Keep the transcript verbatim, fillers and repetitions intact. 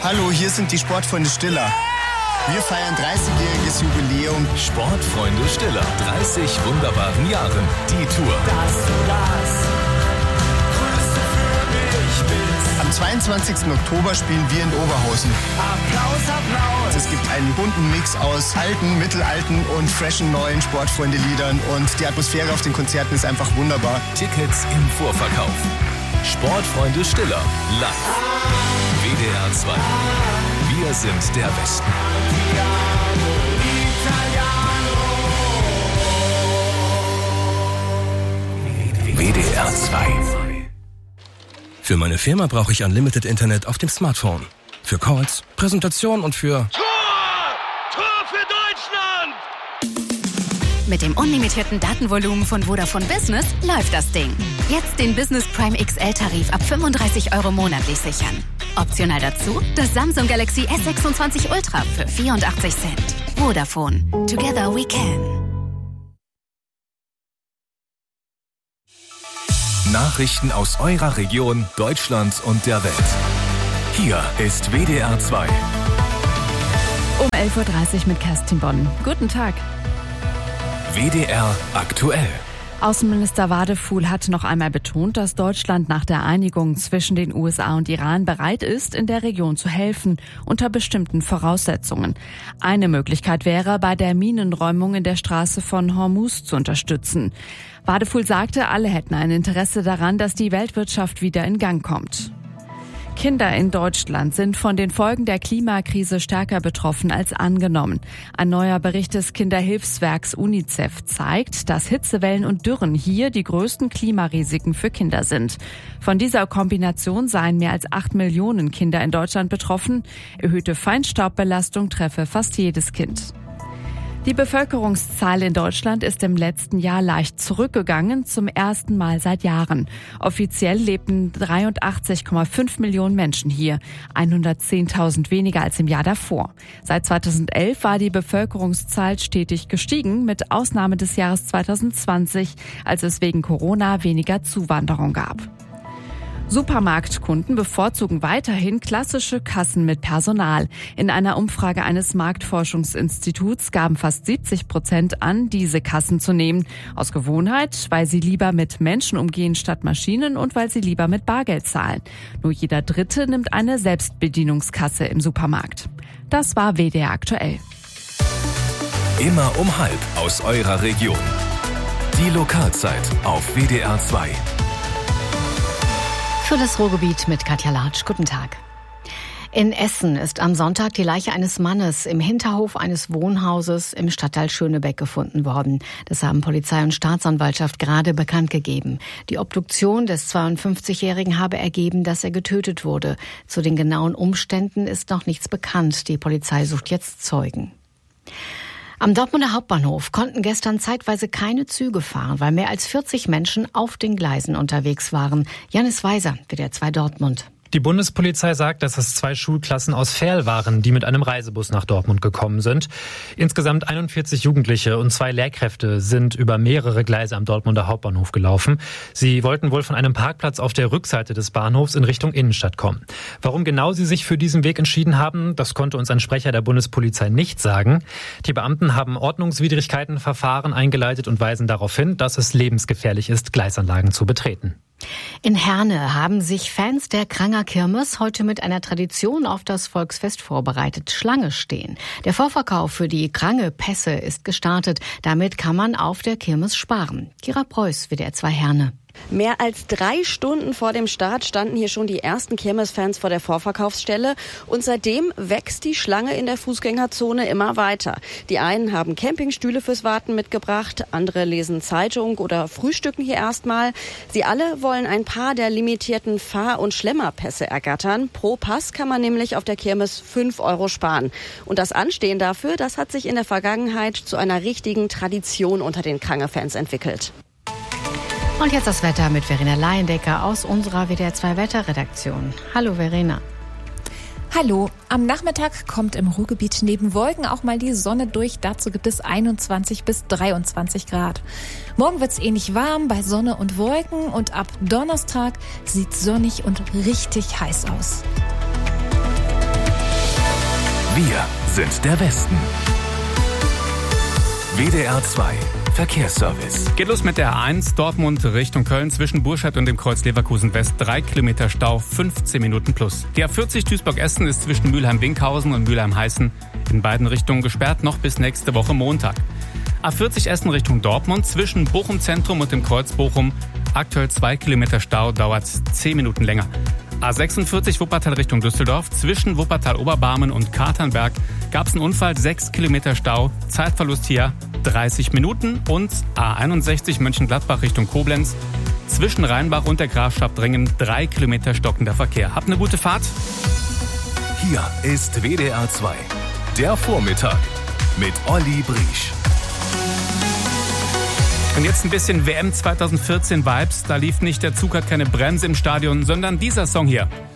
Hallo, hier sind die Sportfreunde Stiller. Wir feiern dreißigjähriges Jubiläum. Sportfreunde Stiller, dreißig wunderbaren Jahren. Die Tour. Dass du das Größte für mich bist. Am zweiundzwanzigsten Oktober spielen wir in Oberhausen. Applaus, Applaus. Es gibt einen bunten Mix aus alten, mittelalten und freshen neuen Sportfreunde-Liedern. Und die Atmosphäre auf den Konzerten ist einfach wunderbar. Tickets im Vorverkauf. Sportfreunde Stiller, live. W D R zwei. Wir sind der Westen. W D R zwei. Für meine Firma brauche ich Unlimited Internet auf dem Smartphone. Für Calls, Präsentation und für... Tor! Tor für Deutschland! Mit dem unlimitierten Datenvolumen von Vodafone Business läuft das Ding. Jetzt den Business Prime X L-Tarif ab fünfunddreißig Euro monatlich sichern. Optional dazu das Samsung Galaxy S sechsundzwanzig Ultra für vierundachtzig Cent. Vodafone. Together we can. Nachrichten aus eurer Region, Deutschland und der Welt. Hier ist W D R zwei. Um elf Uhr dreißig mit Kerstin Bonn. Guten Tag. W D R aktuell. Außenminister Wadefuhl hat noch einmal betont, dass Deutschland nach der Einigung zwischen den U S A und Iran bereit ist, in der Region zu helfen, unter bestimmten Voraussetzungen. Eine Möglichkeit wäre, bei der Minenräumung in der Straße von Hormuz zu unterstützen. Wadefuhl sagte, alle hätten ein Interesse daran, dass die Weltwirtschaft wieder in Gang kommt. Kinder in Deutschland sind von den Folgen der Klimakrise stärker betroffen als angenommen. Ein neuer Bericht des Kinderhilfswerks UNICEF zeigt, dass Hitzewellen und Dürren hier die größten Klimarisiken für Kinder sind. Von dieser Kombination seien mehr als acht Millionen Kinder in Deutschland betroffen. Erhöhte Feinstaubbelastung treffe fast jedes Kind. Die Bevölkerungszahl in Deutschland ist im letzten Jahr leicht zurückgegangen, zum ersten Mal seit Jahren. Offiziell lebten dreiundachtzig Komma fünf Millionen Menschen hier, hundertzehntausend weniger als im Jahr davor. Seit zweitausendelf war die Bevölkerungszahl stetig gestiegen, mit Ausnahme des Jahres zweitausendzwanzig, als es wegen Corona weniger Zuwanderung gab. Supermarktkunden bevorzugen weiterhin klassische Kassen mit Personal. In einer Umfrage eines Marktforschungsinstituts gaben fast siebzig Prozent an, diese Kassen zu nehmen. Aus Gewohnheit, weil sie lieber mit Menschen umgehen statt Maschinen und weil sie lieber mit Bargeld zahlen. Nur jeder Dritte nimmt eine Selbstbedienungskasse im Supermarkt. Das war W D R aktuell. Immer um halb aus eurer Region. Die Lokalzeit auf W D R zwei. Für das Ruhrgebiet mit Katja Latsch. Guten Tag. In Essen ist am Sonntag die Leiche eines Mannes im Hinterhof eines Wohnhauses im Stadtteil Schönebeck gefunden worden. Das haben Polizei und Staatsanwaltschaft gerade bekannt gegeben. Die Obduktion des zweiundfünfzigjährigen habe ergeben, dass er getötet wurde. Zu den genauen Umständen ist noch nichts bekannt. Die Polizei sucht jetzt Zeugen. Am Dortmunder Hauptbahnhof konnten gestern zeitweise keine Züge fahren, weil mehr als vierzig Menschen auf den Gleisen unterwegs waren. Janis Weiser, W D R zwei Dortmund. Die Bundespolizei sagt, dass es zwei Schulklassen aus Verl waren, die mit einem Reisebus nach Dortmund gekommen sind. Insgesamt einundvierzig Jugendliche und zwei Lehrkräfte sind über mehrere Gleise am Dortmunder Hauptbahnhof gelaufen. Sie wollten wohl von einem Parkplatz auf der Rückseite des Bahnhofs in Richtung Innenstadt kommen. Warum genau sie sich für diesen Weg entschieden haben, das konnte uns ein Sprecher der Bundespolizei nicht sagen. Die Beamten haben Ordnungswidrigkeitenverfahren eingeleitet und weisen darauf hin, dass es lebensgefährlich ist, Gleisanlagen zu betreten. In Herne haben sich Fans der Kranger Kirmes heute mit einer Tradition auf das Volksfest vorbereitet: Schlange stehen. Der Vorverkauf für die Krange-Pässe ist gestartet. Damit kann man auf der Kirmes sparen. Kira Preuß, W D R zwei Herne. Mehr als drei Stunden vor dem Start standen hier schon die ersten Kirmesfans vor der Vorverkaufsstelle. Und seitdem wächst die Schlange in der Fußgängerzone immer weiter. Die einen haben Campingstühle fürs Warten mitgebracht, andere lesen Zeitung oder frühstücken hier erstmal. Sie alle wollen ein paar der limitierten Fahr- und Schlemmerpässe ergattern. Pro Pass kann man nämlich auf der Kirmes fünf Euro sparen. Und das Anstehen dafür, das hat sich in der Vergangenheit zu einer richtigen Tradition unter den Krange-Fans entwickelt. Und jetzt das Wetter mit Verena Laiendecker aus unserer W D R zwei Wetterredaktion. Hallo Verena. Hallo, am Nachmittag kommt im Ruhrgebiet neben Wolken auch mal die Sonne durch. Dazu gibt es einundzwanzig bis dreiundzwanzig Grad. Morgen wird es ähnlich warm bei Sonne und Wolken und ab Donnerstag sieht sonnig und richtig heiß aus. Wir sind der Westen. W D R zwei Verkehrsservice. Geht los mit der A eins, Dortmund Richtung Köln, zwischen Burscheid und dem Kreuz Leverkusen West. Drei Kilometer Stau, fünfzehn Minuten plus. Die A vierzig Duisburg-Essen ist zwischen Mülheim-Winkhausen und Mülheim-Heißen in beiden Richtungen gesperrt, noch bis nächste Woche Montag. A vierzig Essen Richtung Dortmund, zwischen Bochum Zentrum und dem Kreuz Bochum. Aktuell zwei Kilometer Stau, dauert zehn Minuten länger. A sechsundvierzig Wuppertal Richtung Düsseldorf, zwischen Wuppertal-Oberbarmen und Katernberg gab es einen Unfall, sechs Kilometer Stau, Zeitverlust hier dreißig Minuten. Und A einundsechzig Mönchengladbach Richtung Koblenz, zwischen Rheinbach und der Grafschaft Dringen drei Kilometer stockender Verkehr. Habt eine gute Fahrt. Hier ist W D R zwei, der Vormittag mit Olli Briesch. Und jetzt ein bisschen W M zweitausendvierzehn Vibes. Da lief nicht der Zug hat keine Bremse im Stadion, sondern dieser Song hier.